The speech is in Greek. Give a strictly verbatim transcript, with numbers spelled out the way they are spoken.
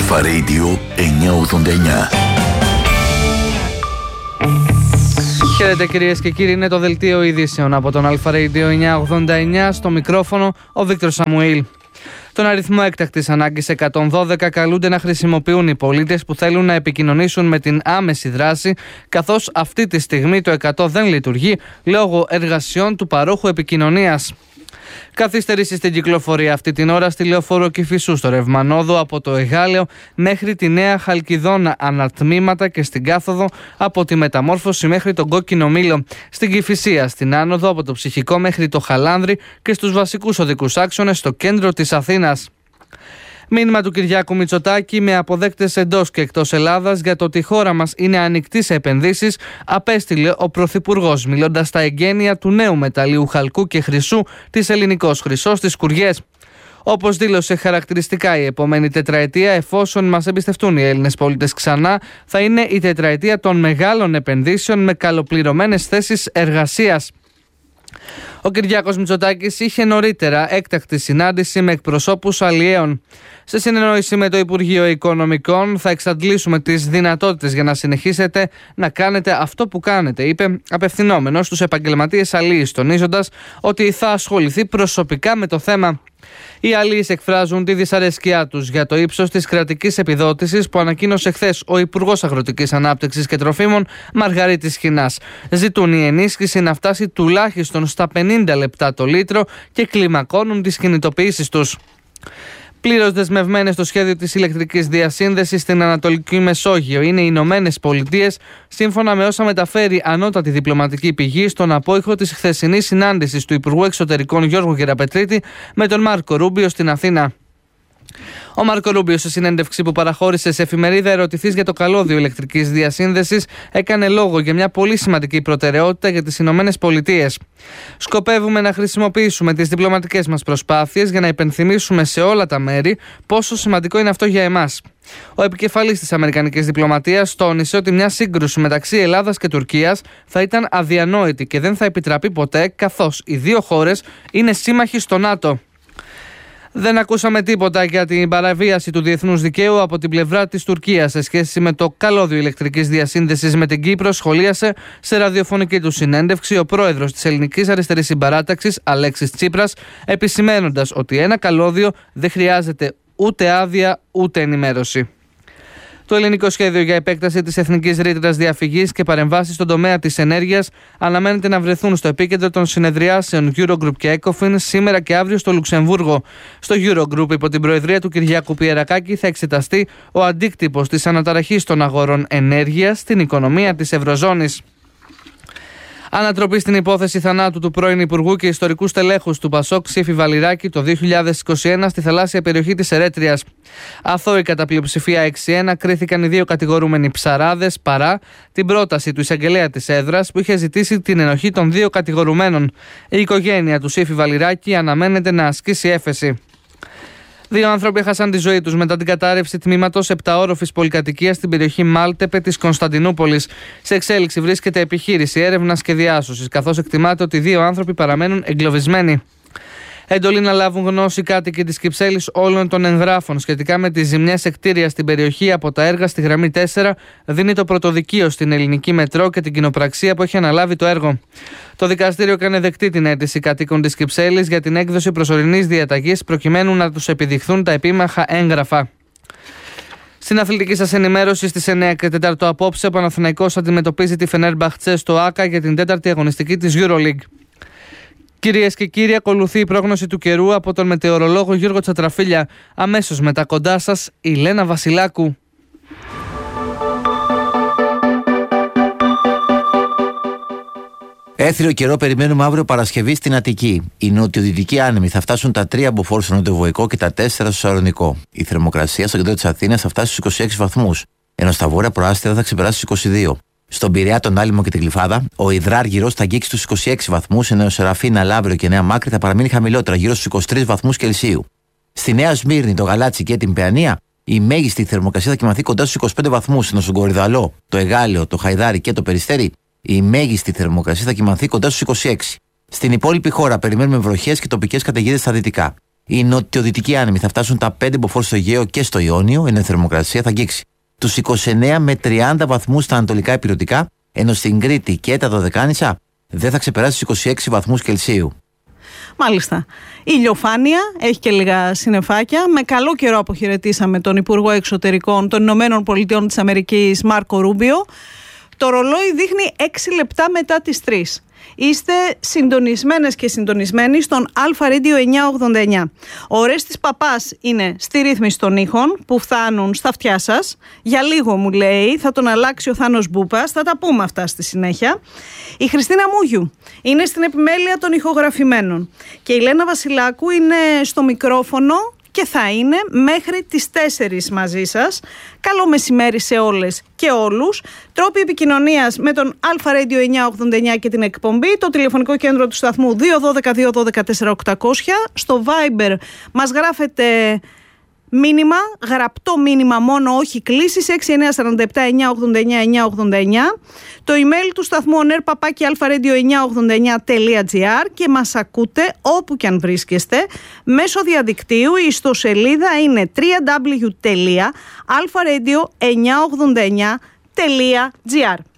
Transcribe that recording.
Αλφα Radio εννιακόσια ογδόντα εννιά. Χαίρετε κυρίες και κύριοι, είναι το δελτίο ειδήσεων από τον Αλφα Radio εννιακόσια ογδόντα εννιά. Στο μικρόφωνο ο Βίκτορ Σαμουήλ. Τον αριθμό έκτακτης ανάγκης εκατόν δώδεκα καλούνται να χρησιμοποιούν οι πολίτες που θέλουν να επικοινωνήσουν με την άμεση δράση, καθώς αυτή τη στιγμή το εκατό δεν λειτουργεί λόγω εργασιών του παρόχου επικοινωνίας. Καθυστερήσεις στην κυκλοφορία αυτή την ώρα στη Λεωφόρο Κηφισού, στο Ρευμανόδο από το Εγάλεο μέχρι τη Νέα Χαλκιδόνα ανατμήματα και στην κάθοδο από τη Μεταμόρφωση μέχρι τον Κόκκινο Μήλο, στην Κηφισία, στην άνοδο από το Ψυχικό μέχρι το Χαλάνδρι και στους βασικούς οδικούς άξονες στο κέντρο της Αθήνας. Μήνυμα του Κυριάκου Μητσοτάκη με αποδέκτες εντός και εκτός Ελλάδας για το ότι η χώρα μας είναι ανοιχτή σε επενδύσεις, απέστειλε ο Πρωθυπουργός, μιλώντας στα εγγένεια του νέου μεταλλίου χαλκού και χρυσού της Ελληνικός Χρυσός στις Κουριές. Όπως δήλωσε χαρακτηριστικά, η επόμενη τετραετία, εφόσον μας εμπιστευτούν οι Έλληνες πολίτες ξανά, θα είναι η τετραετία των μεγάλων επενδύσεων με καλοπληρωμένες θέσεις εργασίας. Ο Κυριάκος Μητσοτάκης είχε νωρίτερα έκτακτη συνάντηση με εκπροσώπους αλλιέων. Σε συνεννόηση με το Υπουργείο Οικονομικών, θα εξαντλήσουμε τις δυνατότητες για να συνεχίσετε να κάνετε αυτό που κάνετε, είπε, απευθυνόμενος στους επαγγελματίες αλλοίης, τονίζοντας ότι θα ασχοληθεί προσωπικά με το θέμα. Οι αλλοίς εκφράζουν τη δυσαρέσκειά τους για το ύψος της κρατικής επιδότησης που ανακοίνωσε χθες ο Υπουργός Αγροτικής Ανάπτυξης και Τροφίμων Μαργαρίτης Χινάς. Ζητούν η ενίσχυση να φτάσει τουλάχιστον στα πενήντα λεπτά το λίτρο και κλιμακώνουν τις κινητοποιήσεις τους. Πλήρως δεσμευμένες στο σχέδιο της ηλεκτρικής διασύνδεσης στην Ανατολική Μεσόγειο είναι οι Ηνωμένες Πολιτείες, σύμφωνα με όσα μεταφέρει ανώτατη διπλωματική πηγή στον απόϊχο της χθεσινής συνάντησης του Υπουργού Εξωτερικών Γιώργου Γεραπετρίτη με τον Μάρκο Ρούμπιο στην Αθήνα. Ο Μάρκο Ρούμπιο, σε συνέντευξη που παραχώρησε σε εφημερίδα, ερωτηθής για το καλώδιο ηλεκτρικής διασύνδεσης, έκανε λόγο για μια πολύ σημαντική προτεραιότητα για τις Ηνωμένες Πολιτείες. Σκοπεύουμε να χρησιμοποιήσουμε τις διπλωματικές μας προσπάθειες για να υπενθυμίσουμε σε όλα τα μέρη πόσο σημαντικό είναι αυτό για εμάς. Ο επικεφαλής της Αμερικανικής διπλωματίας τόνισε ότι μια σύγκρουση μεταξύ Ελλάδας και Τουρκίας θα ήταν αδιανόητη και δεν θα επιτραπεί ποτέ, καθώς οι δύο χώρες είναι σύμμαχοι στο ΝΑΤΟ. Δεν ακούσαμε τίποτα για την παραβίαση του διεθνούς δικαίου από την πλευρά της Τουρκίας σε σχέση με το καλώδιο ηλεκτρικής διασύνδεσης με την Κύπρο, σχολίασε σε ραδιοφωνική του συνέντευξη ο πρόεδρος της Ελληνικής Αριστερής Συμπαράταξης, Αλέξης Τσίπρας, επισημαίνοντας ότι ένα καλώδιο δεν χρειάζεται ούτε άδεια ούτε ενημέρωση. Το ελληνικό σχέδιο για επέκταση της εθνικής ρήτρας διαφυγής και παρεμβάσεις στον τομέα της ενέργειας αναμένεται να βρεθούν στο επίκεντρο των συνεδριάσεων Eurogroup και ECOFIN σήμερα και αύριο στο Λουξεμβούργο. Στο Eurogroup, υπό την προεδρία του Κυριάκου Πιερακάκη, θα εξεταστεί ο αντίκτυπος της αναταραχής των αγορών ενέργειας στην οικονομία της Ευρωζώνης. Ανατροπή στην υπόθεση θανάτου του πρώην Υπουργού και ιστορικού στελέχους του Πασόκ Σύφη Βαλιράκη το δύο χιλιάδες είκοσι ένα στη θαλάσσια περιοχή της Ερέτριας. Αθώοι κατά πλειοψηφία έξι ένα κρίθηκαν οι δύο κατηγορούμενοι ψαράδες παρά την πρόταση του εισαγγελέα της έδρας που είχε ζητήσει την ενοχή των δύο κατηγορουμένων. Η οικογένεια του Σύφη Βαλιράκη αναμένεται να ασκήσει έφεση. Δύο άνθρωποι έχασαν τη ζωή τους μετά την κατάρρευση τμήματος επταόροφης πολυκατοικίας στην περιοχή Μάλτεπε της Κωνσταντινούπολης. Σε εξέλιξη βρίσκεται επιχείρηση έρευνας και διάσωσης, καθώς εκτιμάται ότι δύο άνθρωποι παραμένουν εγκλωβισμένοι. Εντολή να λάβουν γνώση κάτοικοι της Κυψέλης όλων των εγγράφων σχετικά με τις ζημιές σε κτίρια στην περιοχή από τα έργα στη γραμμή τέσσερα δίνει το πρωτοδικείο στην Ελληνική Μετρό και την κοινοπραξία που έχει αναλάβει το έργο. Το δικαστήριο έκανε δεκτή την αίτηση κατοίκων της Κυψέλης για την έκδοση προσωρινής διαταγής προκειμένου να τους επιδειχθούν τα επίμαχα έγγραφα. Στην αθλητική σας ενημέρωση στις εννιά και τέσσερα απόψε, ο Παναθηναϊκός αντιμετωπίζει τη Φενέρμπαχτσε στο ΆΚΑ για την τέταρτη αγωνιστική της EuroLeague. Κυρίες και κύριοι, ακολουθεί η πρόγνωση του καιρού από τον μετεωρολόγο Γιώργο Τσατραφίλια. Αμέσως μετά κοντά σας η Λένα Βασιλάκου. Έθριο καιρό περιμένουμε αύριο Παρασκευή στην Αττική. Οι νοτιοδυτικοί άνεμοι θα φτάσουν τα τρία μποφόρ στο νοτιοβοϊκό και τα τέσσερα στο Σαλονικό. Η θερμοκρασία στο κέντρο της Αθήνας θα φτάσει στους είκοσι έξι βαθμούς, ενώ στα βόρεια προάστια θα ξεπεράσει τους είκοσι δύο. Στον Πειραιά, τον Άλυμο και την Γλυφάδα, ο Ιδράργυρος θα αγγίξει τους είκοσι έξι βαθμούς, ενώ ο Σεραφίνα, Λαύριο και Νέα Μάκρη θα παραμείνει χαμηλότερα, γύρω στους είκοσι τρεις βαθμούς Κελσίου. Στη Νέα Σμύρνη, το Γαλάτσι και την Παιανία, η μέγιστη θερμοκρασία θα κοιμαθεί κοντά στους είκοσι πέντε βαθμούς, ενώ στον Κορυδαλό, το Εγάλεο, το Χαϊδάρι και το Περιστέρι, η μέγιστη θερμοκρασία θα κοιμαθεί κοντά στους είκοσι έξι. Στην υπόλοιπη χώρα περιμένουμε βροχές και τοπικές καταιγίδες στα δυτικά. Οι νοτιοδυτικοί άνεμοι θα φτάσουν τα πέντε μποφόρ στο Αιγαίο και στο Ιόνιο, ενώ η θερμοκρασία θα αγγίξει τους είκοσι εννέα με τριάντα βαθμούς στα ανατολικά ηπειρωτικά, ενώ στην Κρήτη και τα Δωδεκάνησα δεν θα ξεπεράσει τους είκοσι έξι βαθμούς Κελσίου. Μάλιστα. Ηλιοφάνεια, έχει και λίγα συννεφάκια. Με καλό καιρό αποχαιρετήσαμε τον Υπουργό Εξωτερικών των Ηνωμένων Πολιτειών της Αμερικής, Μάρκο Ρούμπιο. Το ρολόι δείχνει έξι λεπτά μετά τις τρεις. Είστε συντονισμένες και συντονισμένοι στον Αλφα Radio εννιακόσια ογδόντα εννιά. Ο Ορέστης Παπάς είναι στη ρύθμιση των ήχων που φτάνουν στα αυτιά σας. Για λίγο μου λέει, θα τον αλλάξει ο Θάνος Μπούπας, θα τα πούμε αυτά στη συνέχεια. Η Χριστίνα Μούγιου είναι στην επιμέλεια των ηχογραφημένων. Και η Λένα Βασιλάκου είναι στο μικρόφωνο και θα είναι μέχρι τις τέσσερις μαζί σας. Καλό μεσημέρι σε όλες και όλους. Τρόποι επικοινωνίας με τον Αλφα Radio εννιακόσια ογδόντα εννιά και την εκπομπή. Το τηλεφωνικό κέντρο του σταθμού δύο ένα δύο δύο ένα δύο τέσσερα οκτακόσια. Στο Viber μας γράφετε μήνυμα, γραπτό μήνυμα μόνο, όχι κλήσεις, έξι εννιά τέσσερα επτά εννιακόσια ογδόντα εννιά εννιακόσια ογδόντα εννιά. Το email του σταθμού on air παπάκι αλφα-radio εννιακόσια ογδόντα εννιά τελεία τζι άρ και μας ακούτε όπου και αν βρίσκεστε μέσω διαδικτύου. Η ιστοσελίδα είναι double-u double-u double-u τελεία αλφα radio εννιακόσια ογδόντα εννιά τελεία τζι άρ.